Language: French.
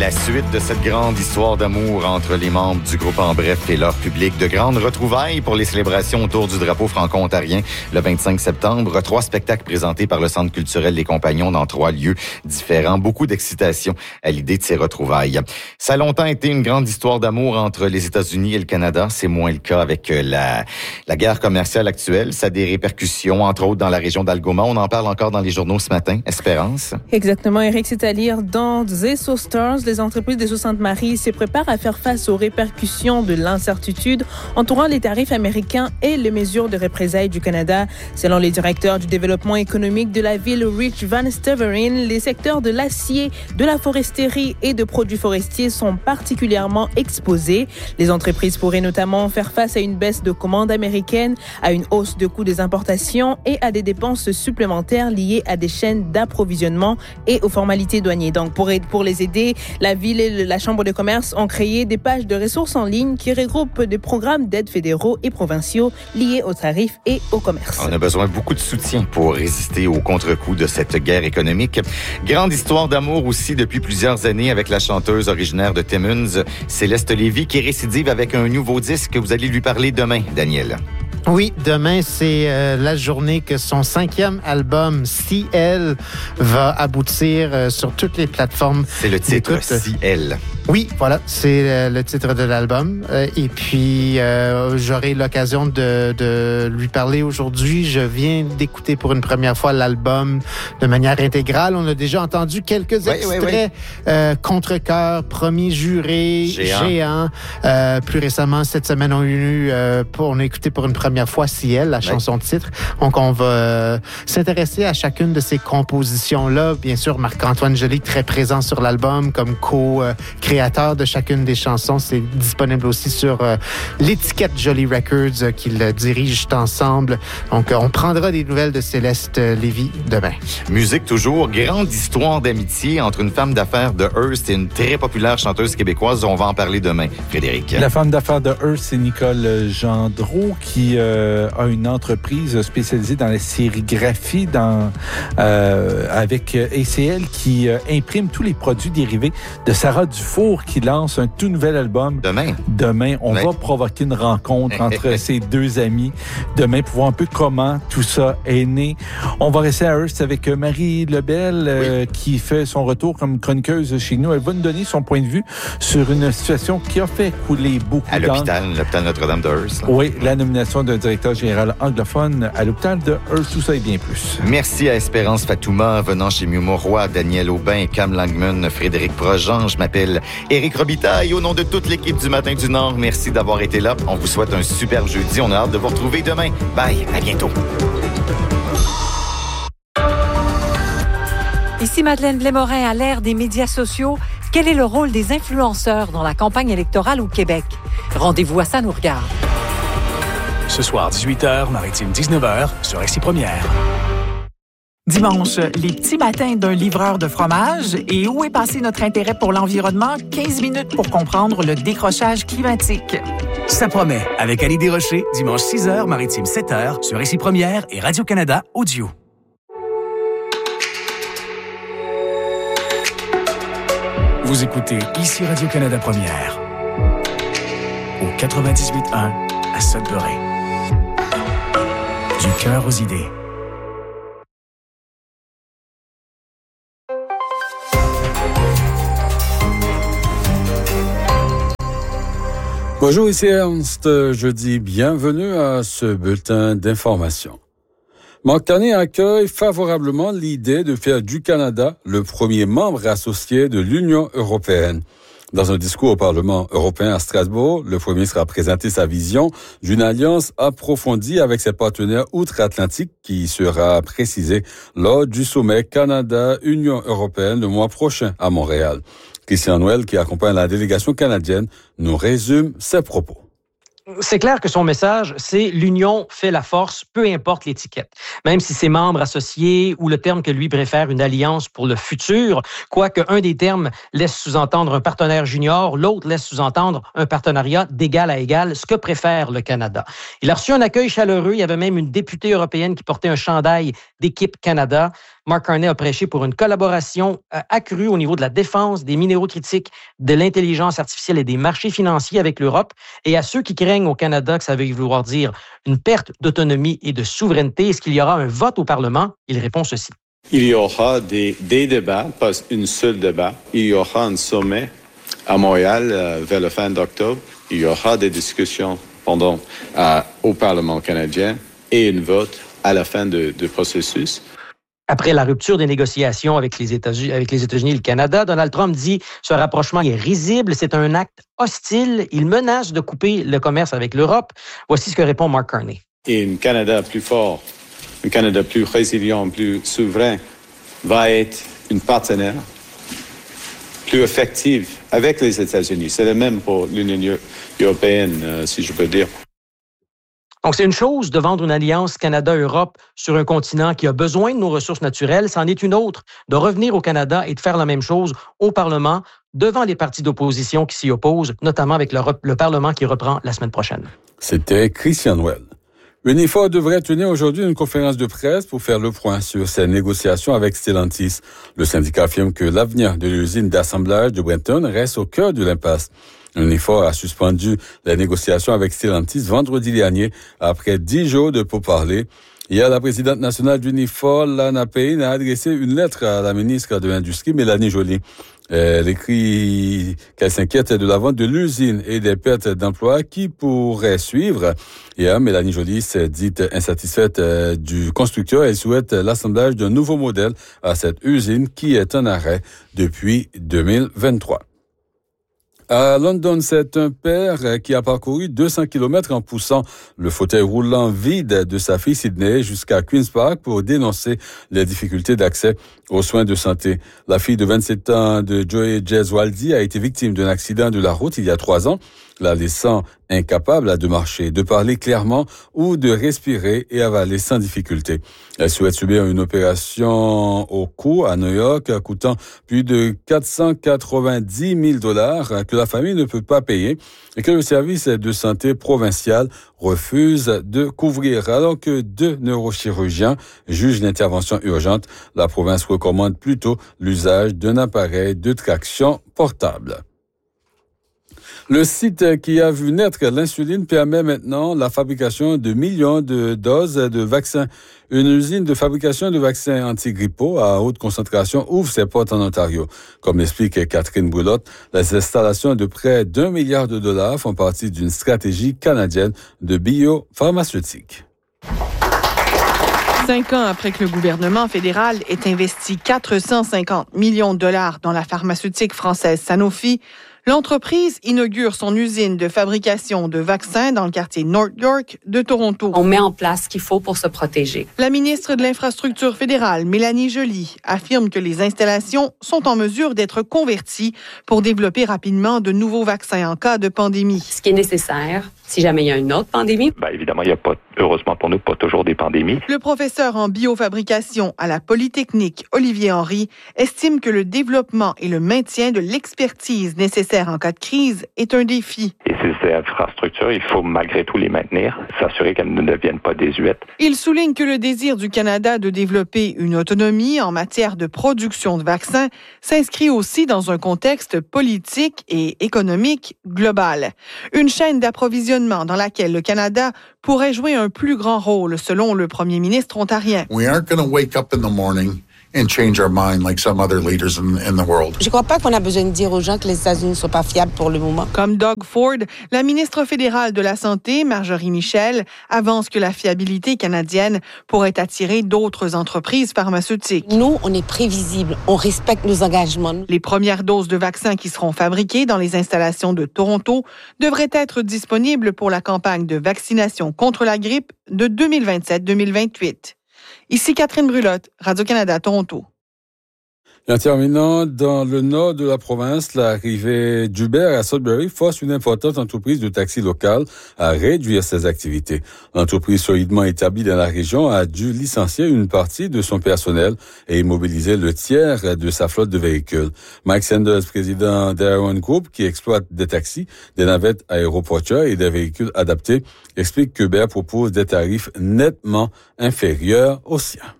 La suite de cette grande histoire d'amour entre les membres du groupe En Bref et leur public. De grandes retrouvailles pour les célébrations autour du drapeau franco-ontarien le 25 septembre. 3 spectacles présentés par le Centre culturel Les Compagnons dans 3 lieux différents. Beaucoup d'excitation à l'idée de ces retrouvailles. Ça a longtemps été une grande histoire d'amour entre les États-Unis et le Canada. C'est moins le cas avec la guerre commerciale actuelle. Ça a des répercussions, entre autres dans la région d'Algoma. On en parle encore dans les journaux ce matin. Espérance. Exactement, Eric, c'est à lire dans The Esso Stars. Les entreprises des Sainte-Marie se préparent à faire face aux répercussions de l'incertitude entourant les tarifs américains et les mesures de représailles du Canada. Selon les directeurs du développement économique de la ville, Rich Van Staveren, les secteurs de l'acier, de la foresterie et de produits forestiers sont particulièrement exposés. Les entreprises pourraient notamment faire face à une baisse de commandes américaines, à une hausse de coûts des importations et à des dépenses supplémentaires liées à des chaînes d'approvisionnement et aux formalités douanières. Donc, pour les aider, la Ville et la Chambre de commerce ont créé des pages de ressources en ligne qui regroupent des programmes d'aides fédéraux et provinciaux liés aux tarifs et au commerce. On a besoin de beaucoup de soutien pour résister au contre-coup de cette guerre économique. Grande histoire d'amour aussi depuis plusieurs années avec la chanteuse originaire de Timmins, Céleste Lévy, qui récidive avec un nouveau disque. Vous allez lui parler demain, Daniel. Oui, demain, c'est la journée que son 5e album, Si Elle, va aboutir sur toutes les plateformes. C'est le titre, Si Elle. Oui, voilà, c'est le titre de l'album. Et puis, j'aurai l'occasion de lui parler aujourd'hui. Je viens d'écouter pour une première fois l'album de manière intégrale. On a déjà entendu quelques extraits. Contre-cœur, Premier juré, Géant. Plus récemment, cette semaine, on a écouté pour une première fois Si Elle, la chanson de titre. Donc, on va s'intéresser à chacune de ces compositions-là. Bien sûr, Marc-Antoine Joly, très présent sur l'album comme co-créateur de chacune des chansons. C'est disponible aussi sur l'étiquette Joly Records qu'ils dirigent ensemble. Donc, on prendra des nouvelles de Céleste Lévy demain. Musique toujours. Grande histoire d'amitié entre une femme d'affaires de Hearst et une très populaire chanteuse québécoise. On va en parler demain, Frédéric. La femme d'affaires de Hearst, c'est Nicole Gendreau qui a une entreprise spécialisée dans la sérigraphie avec ACL qui imprime tous les produits dérivés de Sarah Dufour qui lance un tout nouvel album. Demain, on va provoquer une rencontre entre ces deux amis. Demain, pour voir un peu comment tout ça est né. On va rester à Hearst avec Marie Lebel qui fait son retour comme chroniqueuse chez nous. Elle va nous donner son point de vue sur une situation qui a fait couler beaucoup à l'hôpital Notre-Dame de Hearst. Oui, la nomination d'un directeur général anglophone à l'hôpital de Hearst, tout ça et bien plus. Merci à Espérance Fatouma, venant chez Mieux Mauroy, Daniel Aubin, Cam Langman, Frédéric Projean. Je m'appelle Éric Robitaille. Au nom de toute l'équipe du Matin du Nord, merci d'avoir été là. On vous souhaite un super jeudi. On a hâte de vous retrouver demain. Bye, à bientôt. Ici Madeleine Blais-Morin. À l'ère des médias sociaux, quel est le rôle des influenceurs dans la campagne électorale au Québec? Rendez-vous à Ça nous regarde. Ce soir, 18h, Maritime 19h, sur Récit Première. Dimanche, les petits matins d'un livreur de fromage. Et où est passé notre intérêt pour l'environnement? 15 minutes pour comprendre le décrochage climatique. Ça promet, avec Annie Desrochers, dimanche 6h, Maritime 7h, sur Récit Première et Radio-Canada Audio. Vous écoutez ici Radio-Canada Première, au 98.1 à Sudbury. Du cœur aux idées. Bonjour, ici Ernst. Je dis bienvenue à ce bulletin d'information. Marc Carney accueille favorablement l'idée de faire du Canada le premier membre associé de l'Union européenne. Dans un discours au Parlement européen à Strasbourg, le Premier ministre a présenté sa vision d'une alliance approfondie avec ses partenaires outre-Atlantique qui sera précisée lors du sommet Canada-Union européenne le mois prochain à Montréal. Christian Noël, qui accompagne la délégation canadienne, nous résume ses propos. C'est clair que son message, c'est l'union fait la force, peu importe l'étiquette. Même si c'est membre associé ou le terme que lui préfère, une alliance pour le futur, quoique un des termes laisse sous-entendre un partenaire junior, l'autre laisse sous-entendre un partenariat d'égal à égal, ce que préfère le Canada. Il a reçu un accueil chaleureux, il y avait même une députée européenne qui portait un chandail d'équipe Canada. Mark Carney a prêché pour une collaboration accrue au niveau de la défense, des minéraux critiques, de l'intelligence artificielle et des marchés financiers avec l'Europe. Et à ceux qui craignent au Canada que ça veuille vouloir dire une perte d'autonomie et de souveraineté, est-ce qu'il y aura un vote au Parlement? Il répond ceci. Il y aura des débats, pas une seule débat. Il y aura un sommet à Montréal vers la fin d'octobre. Il y aura des discussions au Parlement canadien et un vote à la fin du processus. Après la rupture des négociations avec les États-Unis et le Canada, Donald Trump dit ce rapprochement est risible, c'est un acte hostile. Il menace de couper le commerce avec l'Europe. Voici ce que répond Mark Carney. Et un Canada plus fort, un Canada plus résilient, plus souverain, va être un partenaire plus effectif avec les États-Unis. C'est le même pour l'Union européenne, si je peux dire. Donc, c'est une chose de vendre une alliance Canada-Europe sur un continent qui a besoin de nos ressources naturelles. C'en est une autre de revenir au Canada et de faire la même chose au Parlement devant les partis d'opposition qui s'y opposent, notamment avec le Parlement qui reprend la semaine prochaine. C'était Christian Noël. Unifor devrait tenir aujourd'hui une conférence de presse pour faire le point sur ses négociations avec Stellantis. Le syndicat affirme que l'avenir de l'usine d'assemblage de Brampton reste au cœur de l'impasse. Unifor a suspendu les négociations avec Stellantis vendredi dernier après 10 jours de pourparlers. Hier, la présidente nationale d'Unifor, Lana Payne, a adressé une lettre à la ministre de l'Industrie, Mélanie Joly. Elle écrit qu'elle s'inquiète de la vente de l'usine et des pertes d'emplois qui pourraient suivre. Hier, Mélanie Joly s'est dite insatisfaite du constructeur et souhaite l'assemblage d'un nouveau modèle à cette usine qui est en arrêt depuis 2023. À London, c'est un père qui a parcouru 200 km en poussant le fauteuil roulant vide de sa fille Sydney jusqu'à Queen's Park pour dénoncer les difficultés d'accès aux soins de santé. La fille de 27 ans de Joey Jeswaldi a été victime d'un accident de la route il y a 3 ans, la laissant incapable de marcher, de parler clairement ou de respirer et avaler sans difficulté. Elle souhaite subir une opération au cou à New York coûtant plus de $490 000 que la famille ne peut pas payer et que le service de santé provincial refuse de couvrir. Alors que 2 neurochirurgiens jugent l'intervention urgente, la province recommande plutôt l'usage d'un appareil de traction portable. Le site qui a vu naître l'insuline permet maintenant la fabrication de millions de doses de vaccins. Une usine de fabrication de vaccins antigrippaux à haute concentration ouvre ses portes en Ontario. Comme l'explique Catherine Brulotte, les installations de près d'$1 milliard font partie d'une stratégie canadienne de biopharmaceutique. 5 ans après que le gouvernement fédéral ait investi $450 millions dans la pharmaceutique française Sanofi, l'entreprise inaugure son usine de fabrication de vaccins dans le quartier North York de Toronto. On met en place ce qu'il faut pour se protéger. La ministre de l'Infrastructure fédérale, Mélanie Joly, affirme que les installations sont en mesure d'être converties pour développer rapidement de nouveaux vaccins en cas de pandémie. Ce qui est nécessaire si jamais il y a une autre pandémie. Évidemment, il n'y a pas, heureusement pour nous, pas toujours des pandémies. Le professeur en biofabrication à la Polytechnique, Olivier Henry, estime que le développement et le maintien de l'expertise nécessaire en cas de crise est un défi. Et ces infrastructures, il faut malgré tout les maintenir, s'assurer qu'elles ne deviennent pas désuètes. Il souligne que le désir du Canada de développer une autonomie en matière de production de vaccins s'inscrit aussi dans un contexte politique et économique global. Une chaîne d'approvisionnement dans laquelle le Canada pourrait jouer un plus grand rôle, selon le premier ministre ontarien. We aren't going to wake up in the morning and change our mind like some other leaders in the world. Je crois pas qu'on a besoin de dire aux gens que les États-Unis ne sont pas fiables pour le moment. Comme Doug Ford, la ministre fédérale de la Santé, Marjorie Michel, avance que la fiabilité canadienne pourrait attirer d'autres entreprises pharmaceutiques. Nous, on est prévisibles, on respecte nos engagements. Les premières doses de vaccins qui seront fabriquées dans les installations de Toronto devraient être disponibles pour la campagne de vaccination contre la grippe de 2027-2028. Ici Catherine Brulotte, Radio-Canada, Toronto. Et en terminant, dans le nord de la province, l'arrivée d'Uber à Sudbury force une importante entreprise de taxi locale à réduire ses activités. L'entreprise solidement établie dans la région a dû licencier une partie de son personnel et immobiliser le tiers de sa flotte de véhicules. Mike Sanders, président d'Aaron Group, qui exploite des taxis, des navettes aéroportuaires et des véhicules adaptés, explique qu'Uber propose des tarifs nettement inférieurs aux siens.